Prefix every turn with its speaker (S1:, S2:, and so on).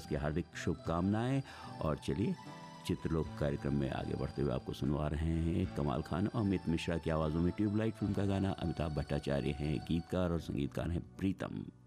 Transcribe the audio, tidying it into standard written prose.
S1: दिवस की हार्दिक शुभकामनाएं। और चलिए चित्रलोक कार्यक्रम में आगे बढ़ते हुए आपको सुनवा रहे हैं कमाल खान और अमित मिश्रा की आवाज़ों में ट्यूबलाइट फिल्म का गाना। अमिताभ भट्टाचार्य हैं गीतकार और संगीतकार हैं प्रीतम।